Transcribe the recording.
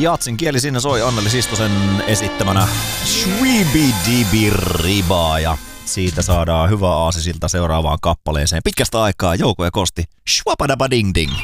Jatsin kieli siinä soi Anneli Sistosen esittämänä Shweebidibiribaa ja siitä saadaan hyvä aasisilta seuraavaan kappaleeseen. Pitkästä aikaa Jouko ja Kosti. Shwapadabading ding.